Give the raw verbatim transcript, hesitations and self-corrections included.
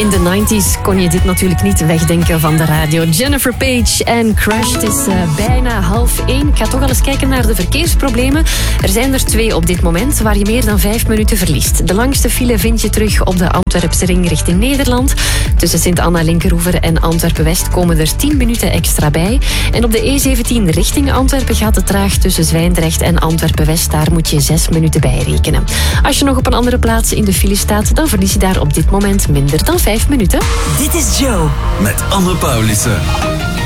In de nineties kon je dit natuurlijk niet wegdenken van de radio. Jennifer Page en Crash. Het is uh, bijna half één. Ik ga toch al eens kijken naar de verkeersproblemen. Er zijn er twee op dit moment waar je meer dan vijf minuten verliest. De langste file vind je terug op de Antwerpse ring richting Nederland. Tussen Sint-Anna-Linkeroever en Antwerpen-West komen er tien minuten extra bij. En op de E zeventien richting Antwerpen gaat het traag tussen Zwijndrecht en Antwerpen-West. Daar moet je zes minuten bij rekenen. Als je nog op een andere plaats in de file staat, dan verlies je daar op dit moment minder dan vijf minuten. Dit is Joe. Met Anne Paulissen.